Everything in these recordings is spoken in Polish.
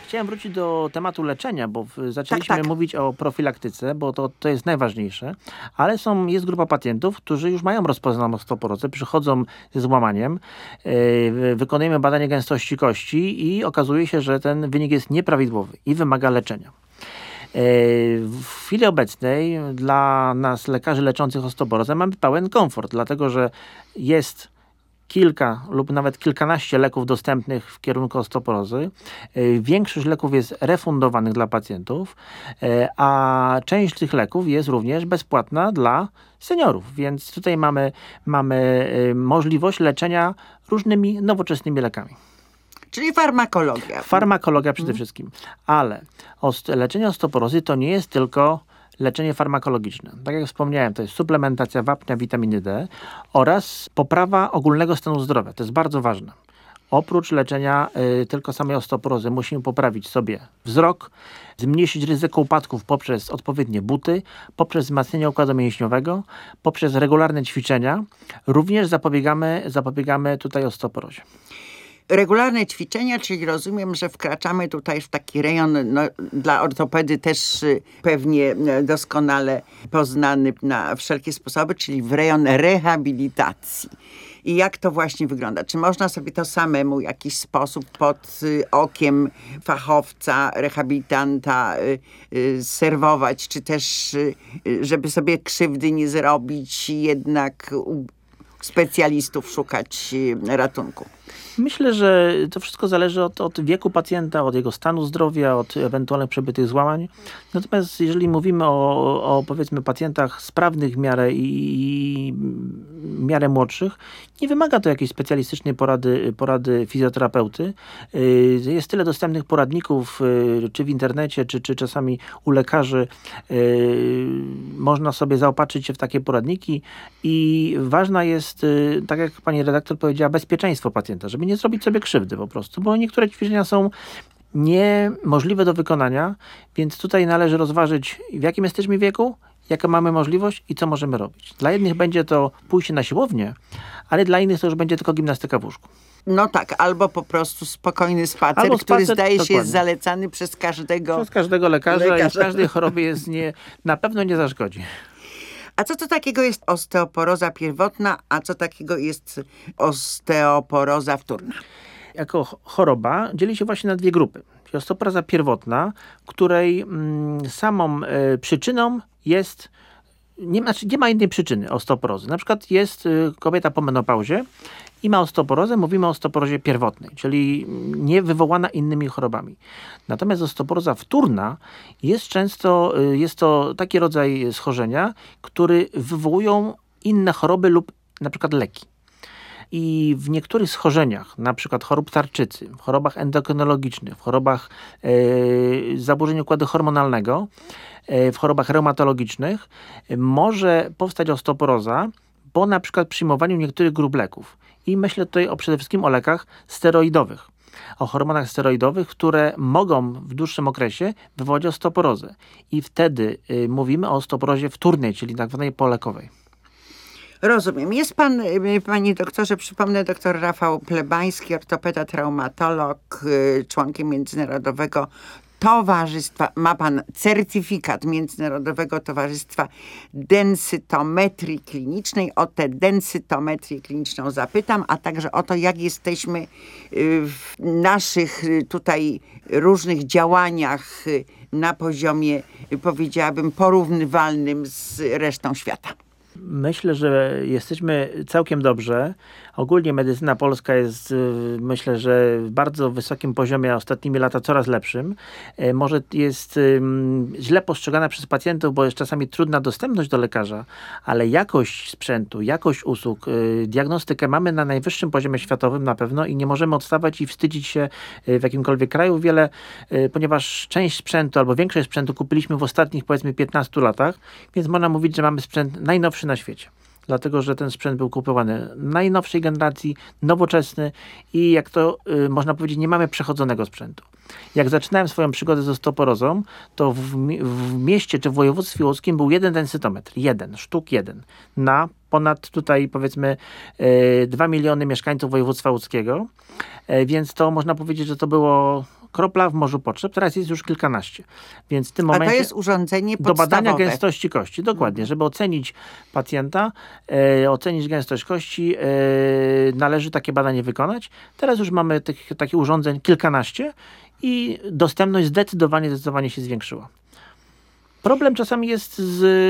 Chciałem wrócić do tematu leczenia, bo zaczęliśmy mówić o profilaktyce, bo to jest najważniejsze, ale jest grupa pacjentów, którzy już mają rozpoznaną osteoporozę, przychodzą ze złamaniem, wykonujemy badanie gęstości kości i okazuje się, że ten wynik jest nieprawidłowy i wymaga leczenia. W chwili obecnej dla nas, lekarzy leczących osteoporozę, mamy pełen komfort, dlatego że jest kilka lub nawet kilkanaście leków dostępnych w kierunku osteoporozy. Większość leków jest refundowanych dla pacjentów, a część tych leków jest również bezpłatna dla seniorów, więc tutaj mamy możliwość leczenia różnymi nowoczesnymi lekami. Czyli farmakologia. Farmakologia przede wszystkim. Ale leczenie osteoporozy to nie jest tylko leczenie farmakologiczne. Tak jak wspomniałem, to jest suplementacja wapnia, witaminy D oraz poprawa ogólnego stanu zdrowia. To jest bardzo ważne. Oprócz leczenia tylko samej osteoporozy musimy poprawić sobie wzrok, zmniejszyć ryzyko upadków poprzez odpowiednie buty, poprzez wzmacnianie układu mięśniowego, poprzez regularne ćwiczenia. Również zapobiegamy tutaj osteoporozie. Regularne ćwiczenia, czyli rozumiem, że wkraczamy tutaj w taki rejon dla ortopedy też pewnie doskonale poznany na wszelkie sposoby, czyli w rejon rehabilitacji. I jak to właśnie wygląda? Czy można sobie to samemu w jakiś sposób pod okiem fachowca, rehabilitanta serwować, czy też żeby sobie krzywdy nie zrobić, jednak u specjalistów szukać ratunku? Myślę, że to wszystko zależy od wieku pacjenta, od jego stanu zdrowia, od ewentualnych przebytych złamań. Natomiast jeżeli mówimy o powiedzmy pacjentach sprawnych w miarę i w miarę młodszych, nie wymaga to jakiejś specjalistycznej porady fizjoterapeuty. Jest tyle dostępnych poradników, czy w internecie, czy czasami u lekarzy. Można sobie zaopatrzyć się w takie poradniki i ważna jest, tak jak pani redaktor powiedziała, bezpieczeństwo pacjenta, żeby nie zrobić sobie krzywdy po prostu, bo niektóre ćwiczenia są niemożliwe do wykonania, więc tutaj należy rozważyć, w jakim jesteśmy wieku, jaką mamy możliwość i co możemy robić. Dla jednych będzie to pójście na siłownię, ale dla innych to już będzie tylko gimnastyka w łóżku. No tak, albo po prostu spokojny spacer, który zdaje się jest zalecany przez każdego lekarza i w każdej chorobie na pewno nie zaszkodzi. A co to takiego jest osteoporoza pierwotna, a co takiego jest osteoporoza wtórna? Jako choroba dzieli się właśnie na dwie grupy. Osteoporoza pierwotna, której samą przyczyną jest, nie ma innej przyczyny osteoporozy. Na przykład jest kobieta po menopauzie i ma osteoporozę, mówimy o osteoporozie pierwotnej, czyli nie wywołana innymi chorobami. Natomiast osteoporoza wtórna jest to taki rodzaj schorzenia, który wywołują inne choroby lub na przykład leki. I w niektórych schorzeniach, na przykład chorób tarczycy, w chorobach endokrynologicznych, w chorobach zaburzeń układu hormonalnego, w chorobach reumatologicznych może powstać osteoporoza po na przykład przyjmowaniu niektórych grup leków. I myślę tutaj przede wszystkim o lekach steroidowych, o hormonach steroidowych, które mogą w dłuższym okresie wywołać osteoporozę. I wtedy mówimy o osteoporozie wtórnej, czyli tak zwanej polekowej. Rozumiem. Jest pan, panie doktorze, przypomnę, doktor Rafał Plebański, ortopeda, traumatolog, członkiem Międzynarodowego Towarzystwa, ma pan certyfikat Międzynarodowego Towarzystwa Densytometrii Klinicznej. O tę densytometrię kliniczną zapytam, a także o to, jak jesteśmy w naszych tutaj różnych działaniach na poziomie, powiedziałabym, porównywalnym z resztą świata. Myślę, że jesteśmy całkiem dobrze. Ogólnie medycyna polska jest, myślę, że w bardzo wysokim poziomie, ostatnimi lata coraz lepszym. Może jest źle postrzegana przez pacjentów, bo jest czasami trudna dostępność do lekarza, ale jakość sprzętu, jakość usług, diagnostykę mamy na najwyższym poziomie światowym na pewno i nie możemy odstawać i wstydzić się w jakimkolwiek kraju ponieważ część sprzętu albo większość sprzętu kupiliśmy w ostatnich, powiedzmy, 15 latach, więc można mówić, że mamy sprzęt najnowszy na świecie. Dlatego, że ten sprzęt był kupowany najnowszej generacji, nowoczesny i jak to można powiedzieć, nie mamy przechodzonego sprzętu. Jak zaczynałem swoją przygodę z osteoporozą, to w mieście czy w województwie łódzkim był jeden densytometr, sztuk jeden, na ponad tutaj powiedzmy 2 miliony mieszkańców województwa łódzkiego, więc to można powiedzieć, że to było kropla w morzu potrzeb, teraz jest już kilkanaście. Więc w tym A momencie to jest urządzenie do podstawowe. badania gęstości kości, dokładnie, żeby ocenić pacjenta, ocenić gęstość kości, należy takie badanie wykonać. Teraz już mamy takich urządzeń kilkanaście i dostępność zdecydowanie się zwiększyła. Problem czasami jest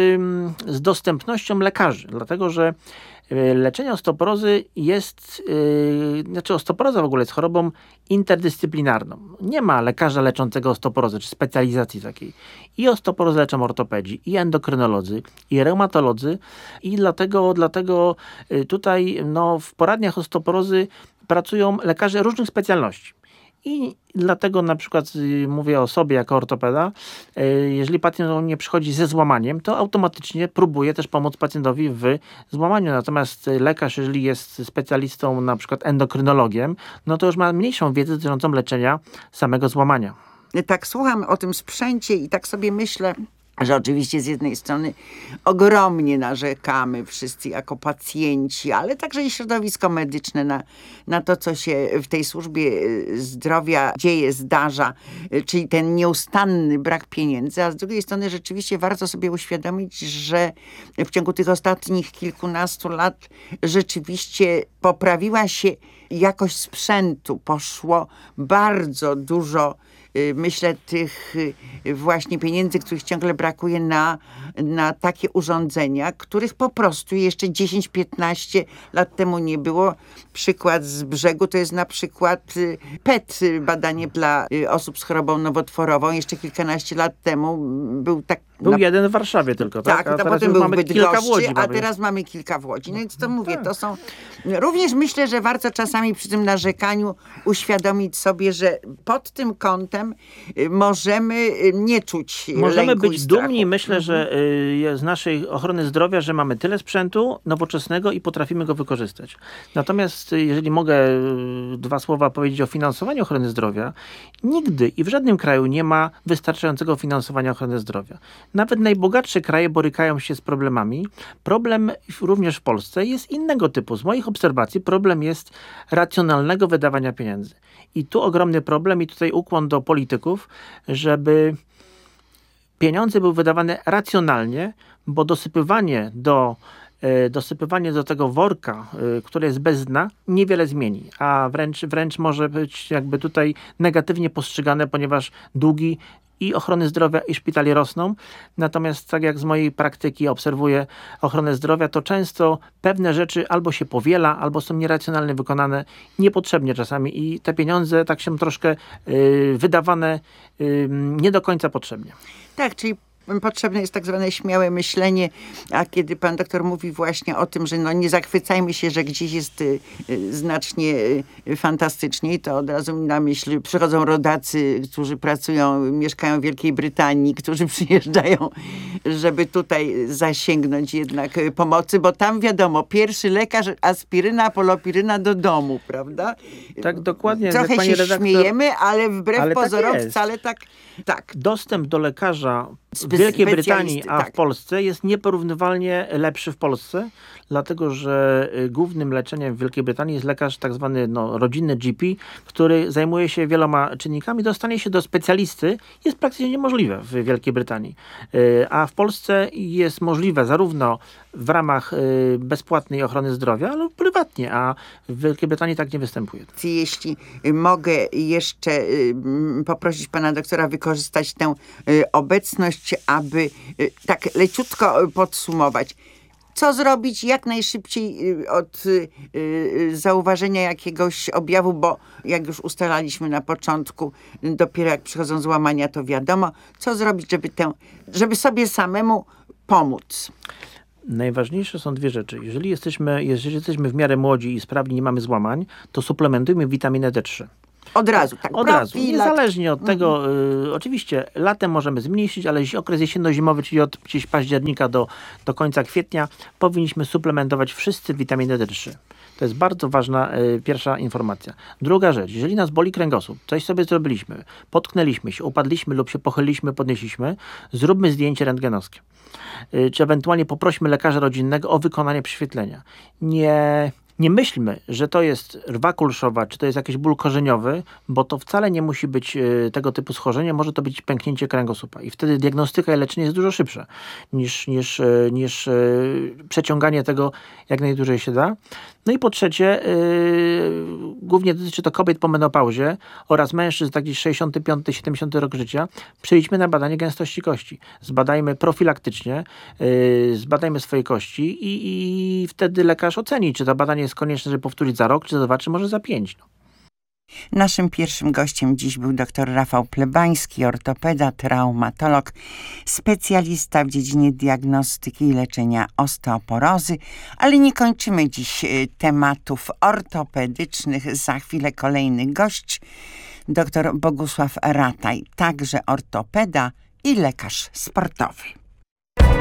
z dostępnością lekarzy, dlatego że leczenie osteoporozy jest, osteoporoza w ogóle jest chorobą interdyscyplinarną. Nie ma lekarza leczącego osteoporozę, czy specjalizacji takiej. I osteoporozę leczą ortopedzi, i endokrynolodzy, i reumatolodzy, i dlatego tutaj w poradniach osteoporozy pracują lekarze różnych specjalności. I dlatego na przykład mówię o sobie jako ortopeda, jeżeli pacjent do mnie przychodzi ze złamaniem, to automatycznie próbuję też pomóc pacjentowi w złamaniu. Natomiast lekarz, jeżeli jest specjalistą, na przykład endokrynologiem, no to już ma mniejszą wiedzę dotyczącą leczenia samego złamania. Tak słucham o tym sprzęcie i tak sobie myślę, że oczywiście z jednej strony ogromnie narzekamy wszyscy jako pacjenci, ale także i środowisko medyczne na to, co się w tej służbie zdrowia dzieje, zdarza, czyli ten nieustanny brak pieniędzy, a z drugiej strony rzeczywiście warto sobie uświadomić, że w ciągu tych ostatnich kilkunastu lat rzeczywiście poprawiła się jakość sprzętu, poszło bardzo dużo, myślę, tych właśnie pieniędzy, których ciągle brakuje na takie urządzenia, których po prostu jeszcze 10-15 lat temu nie było. Przykład z brzegu to jest na przykład PET, badanie dla osób z chorobą nowotworową. Jeszcze kilkanaście lat temu był tak... Był jeden w Warszawie tylko, tak? Tak, a teraz potem był mamy kilka w Łodzi. a teraz mamy kilka w Łodzi. No więc to mówię, to są... Również myślę, że warto czasami przy tym narzekaniu uświadomić sobie, że pod tym kątem możemy nie czuć Możemy lęku i być strachu. dumni, myślę, że z naszej ochrony zdrowia, że mamy tyle sprzętu nowoczesnego i potrafimy go wykorzystać. Natomiast jeżeli mogę dwa słowa powiedzieć o finansowaniu ochrony zdrowia, nigdy i w żadnym kraju nie ma wystarczającego finansowania ochrony zdrowia. Nawet najbogatsze kraje borykają się z problemami. Problem również w Polsce jest innego typu. Z moich obserwacji problem jest racjonalnego wydawania pieniędzy. I tu ogromny problem i tutaj ukłon do polityków, żeby pieniądze były wydawane racjonalnie, bo dosypywanie do tego worka, które jest bez dna, niewiele zmieni, a wręcz może być jakby tutaj negatywnie postrzegane, ponieważ długi i ochrony zdrowia i szpitali rosną. Natomiast tak jak z mojej praktyki obserwuję ochronę zdrowia, to często pewne rzeczy albo się powiela, albo są nieracjonalnie wykonane, niepotrzebnie czasami i te pieniądze tak się troszkę wydawane nie do końca potrzebnie. Tak, czyli potrzebne jest tak zwane śmiałe myślenie, a kiedy pan doktor mówi właśnie o tym, że nie zachwycajmy się, że gdzieś jest znacznie fantastyczniej, to od razu mi na myśl przychodzą rodacy, którzy mieszkają w Wielkiej Brytanii, którzy przyjeżdżają, żeby tutaj zasięgnąć jednak pomocy, bo tam wiadomo, pierwszy lekarz, aspiryna, polopiryna do domu, prawda? Tak, dokładnie. Trochę pani się redaktor, śmiejemy, ale wbrew pozorom tak jest. wcale tak. Dostęp do lekarza w Wielkiej Brytanii, a tak. w Polsce jest nieporównywalnie lepszy w Polsce, dlatego że głównym leczeniem w Wielkiej Brytanii jest lekarz tak zwany rodzinny GP, który zajmuje się wieloma czynnikami. Dostanie się do specjalisty jest praktycznie niemożliwe w Wielkiej Brytanii. A w Polsce jest możliwe zarówno w ramach bezpłatnej ochrony zdrowia, ale prywatnie, a w Wielkiej Brytanii tak nie występuje. Jeśli mogę jeszcze poprosić pana doktora wykorzystać tę obecność, aby tak leciutko podsumować. Co zrobić jak najszybciej od zauważenia jakiegoś objawu, bo jak już ustalaliśmy na początku, dopiero jak przychodzą złamania, to wiadomo. Co zrobić, żeby sobie samemu pomóc? Najważniejsze są dwie rzeczy. Jeżeli jesteśmy w miarę młodzi i sprawni, nie mamy złamań, to suplementujmy witaminę D3. Od razu, tak. Od razu, niezależnie od tego, oczywiście latem możemy zmniejszyć, ale okres jesienno-zimowy, czyli od gdzieś października do końca kwietnia, powinniśmy suplementować wszyscy witaminę D3. To jest bardzo ważna pierwsza informacja. Druga rzecz, jeżeli nas boli kręgosłup, coś sobie zrobiliśmy, potknęliśmy się, upadliśmy lub się pochyliliśmy, podnieśliśmy, zróbmy zdjęcie rentgenowskie. Czy ewentualnie poprośmy lekarza rodzinnego o wykonanie prześwietlenia. Nie myślmy, że to jest rwa kulszowa, czy to jest jakiś ból korzeniowy, bo to wcale nie musi być tego typu schorzenie, może to być pęknięcie kręgosłupa. I wtedy diagnostyka i leczenie jest dużo szybsze niż przeciąganie tego jak najdłużej się da. No i po trzecie, głównie dotyczy to kobiet po menopauzie oraz mężczyzn, tak gdzieś 65-70 rok życia. Przejdźmy na badanie gęstości kości. Zbadajmy profilaktycznie, zbadajmy swoje kości i wtedy lekarz oceni, czy to badanie jest konieczne, żeby powtórzyć za rok, czy za 2, czy może za 5. Naszym pierwszym gościem dziś był dr Rafał Plebański, ortopeda, traumatolog, specjalista w dziedzinie diagnostyki i leczenia osteoporozy. Ale nie kończymy dziś tematów ortopedycznych. Za chwilę kolejny gość, dr Bogusław Rataj, także ortopeda i lekarz sportowy.